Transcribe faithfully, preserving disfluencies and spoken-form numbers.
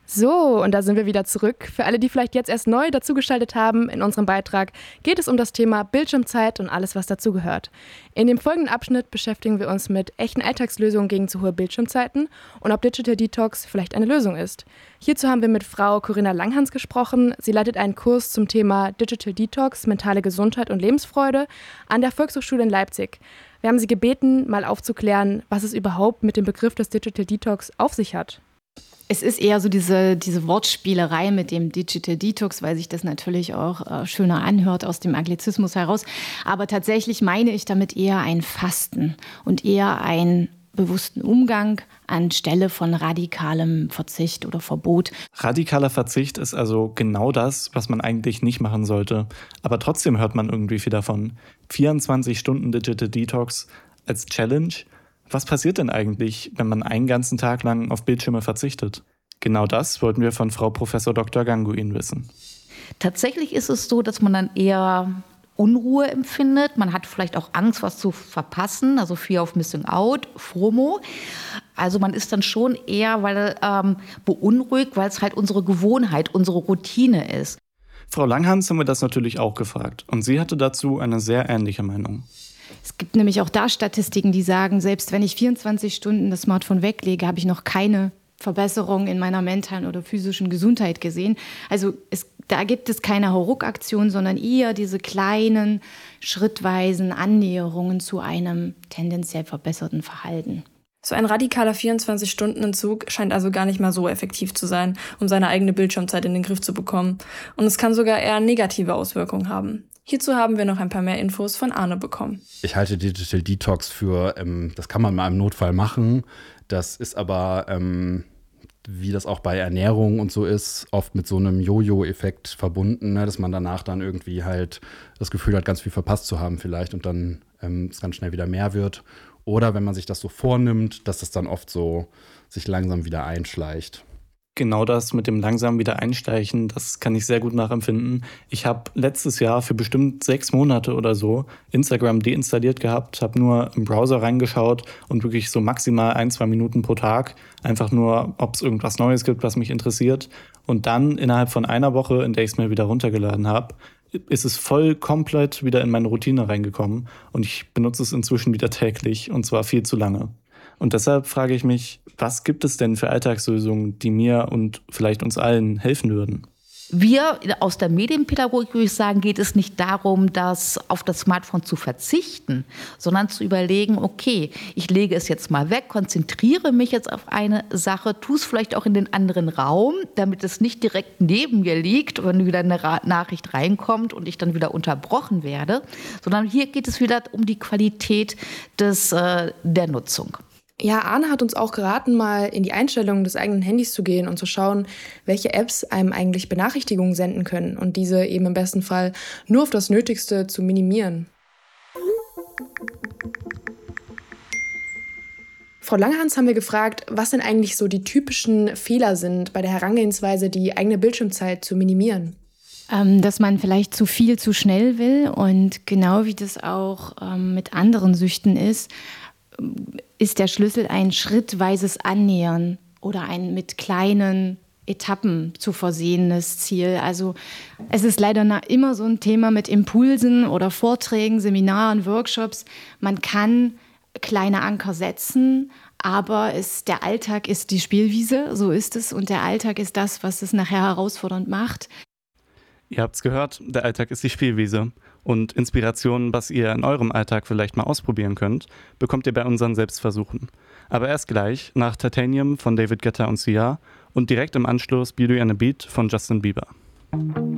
So, und da sind wir wieder zurück. Für alle, die vielleicht jetzt erst neu dazugeschaltet haben, in unserem Beitrag geht es um das Thema Bildschirmzeit und alles, was dazugehört. In dem folgenden Abschnitt beschäftigen wir uns mit echten Alltagslösungen gegen zu hohe Bildschirmzeiten und ob Digital Detox vielleicht eine Lösung ist. Hierzu haben wir mit Frau Corinna Langhans gesprochen. Sie leitet einen Kurs zum Thema Digital Detox, mentale Gesundheit und Lebensfreude an der Volkshochschule in Leipzig. Wir haben sie gebeten, mal aufzuklären, was es überhaupt mit dem Begriff des Digital Detox auf sich hat. Es ist eher so diese, diese Wortspielerei mit dem Digital Detox, weil sich das natürlich auch äh, schöner anhört aus dem Anglizismus heraus. Aber tatsächlich meine ich damit eher ein Fasten und eher einen bewussten Umgang anstelle von radikalem Verzicht oder Verbot. Radikaler Verzicht ist also genau das, was man eigentlich nicht machen sollte. Aber trotzdem hört man irgendwie viel davon. vierundzwanzig Stunden Digital Detox als Challenge. Was passiert denn eigentlich, wenn man einen ganzen Tag lang auf Bildschirme verzichtet? Genau das wollten wir von Frau Professor Doktor Ganguin wissen. Tatsächlich ist es so, dass man dann eher Unruhe empfindet. Man hat vielleicht auch Angst, was zu verpassen, also Fear of Missing Out, FOMO. Also man ist dann schon eher weil, ähm, beunruhigt, weil es halt unsere Gewohnheit, unsere Routine ist. Frau Langhans haben wir das natürlich auch gefragt und sie hatte dazu eine sehr ähnliche Meinung. Es gibt nämlich auch da Statistiken, die sagen, selbst wenn ich vierundzwanzig Stunden das Smartphone weglege, habe ich noch keine Verbesserung in meiner mentalen oder physischen Gesundheit gesehen. Also es, da gibt es keine Hauruck-Aktion, sondern eher diese kleinen, schrittweisen Annäherungen zu einem tendenziell verbesserten Verhalten. So ein radikaler vierundzwanzig-Stunden-Entzug scheint also gar nicht mal so effektiv zu sein, um seine eigene Bildschirmzeit in den Griff zu bekommen. Und es kann sogar eher negative Auswirkungen haben. Hierzu haben wir noch ein paar mehr Infos von Arne bekommen. Ich halte Digital Detox für, ähm, das kann man mal im Notfall machen. Das ist aber, ähm, wie das auch bei Ernährung und so ist, oft mit so einem Jojo-Effekt verbunden, ne, dass man danach dann irgendwie halt das Gefühl hat, ganz viel verpasst zu haben vielleicht und dann ähm, es ganz schnell wieder mehr wird. Oder wenn man sich das so vornimmt, dass es dann oft so sich langsam wieder einschleicht. Genau das mit dem langsam wieder einschleichen, das kann ich sehr gut nachempfinden. Ich habe letztes Jahr für bestimmt sechs Monate oder so Instagram deinstalliert gehabt, habe nur im Browser reingeschaut und wirklich so maximal ein, zwei Minuten pro Tag. Einfach nur, ob es irgendwas Neues gibt, was mich interessiert. Und dann innerhalb von einer Woche, in der ich es mir wieder runtergeladen habe, ist es voll komplett wieder in meine Routine reingekommen. Und ich benutze es inzwischen wieder täglich und zwar viel zu lange. Und deshalb frage ich mich, was gibt es denn für Alltagslösungen, die mir und vielleicht uns allen helfen würden? Wir aus der Medienpädagogik, würde ich sagen, geht es nicht darum, das auf das Smartphone zu verzichten, sondern zu überlegen, okay, ich lege es jetzt mal weg, konzentriere mich jetzt auf eine Sache, tue es vielleicht auch in den anderen Raum, damit es nicht direkt neben mir liegt, wenn wieder eine Ra- Nachricht reinkommt und ich dann wieder unterbrochen werde, sondern hier geht es wieder um die Qualität des, äh, der Nutzung. Ja, Arne hat uns auch geraten, mal in die Einstellungen des eigenen Handys zu gehen und zu schauen, welche Apps einem eigentlich Benachrichtigungen senden können und diese eben im besten Fall nur auf das Nötigste zu minimieren. Frau Langhans haben wir gefragt, was denn eigentlich so die typischen Fehler sind bei der Herangehensweise, die eigene Bildschirmzeit zu minimieren. Ähm, dass man vielleicht zu viel zu schnell will und genau wie das auch ähm, mit anderen Süchten ist, ist der Schlüssel ein schrittweises Annähern oder ein mit kleinen Etappen zu versehenes Ziel. Also es ist leider immer so ein Thema mit Impulsen oder Vorträgen, Seminaren, Workshops. Man kann kleine Anker setzen, aber es, der Alltag ist die Spielwiese, so ist es. Und der Alltag ist das, was es nachher herausfordernd macht. Ihr habt's gehört, der Alltag ist die Spielwiese. Und Inspirationen, was ihr in eurem Alltag vielleicht mal ausprobieren könnt, bekommt ihr bei unseren Selbstversuchen. Aber erst gleich nach Titanium von David Guetta und Sia und direkt im Anschluss Beauty and the Beat von Justin Bieber.